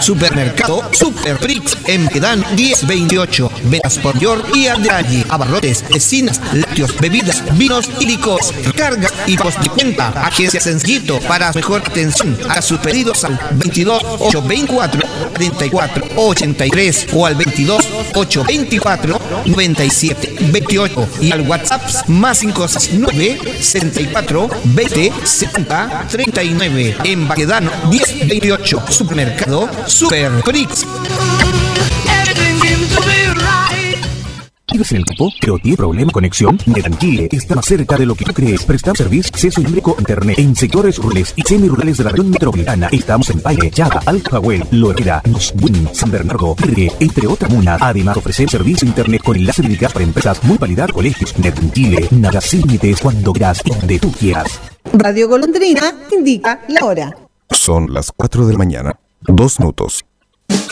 Supermercado Superprix en Baquedano 1028. Ventas por York y Andrade. Abarrotes, vecinas, lácteos, bebidas, vinos y licores. Cargas y postventa. Agencia Sencillito para mejor atención. Haga sus pedidos al 22 824 44 83 o al 22 824 97 28 y al WhatsApp más 569 64 20 70 39 en Baquedano 1028. Supermercado Superprix. ¿Vives en el campo, pero tiene problema de conexión? Netantile está más cerca de lo que tú crees. Prestamos servicio, acceso híbrido a internet en sectores rurales y semirurales de la región metropolitana. Estamos en Paine, Chava, Aljahuel, Loreira, Nosbuin, San Bernardo, Irgue, entre otras comunas. Además, ofrecemos servicio a internet con enlace dedicado para empresas muy validar colegios. Netantile, nada sin límites, cuando quieras y donde tú quieras. Radio Golondrina indica la hora. Son las 4 de la mañana, 2 minutos.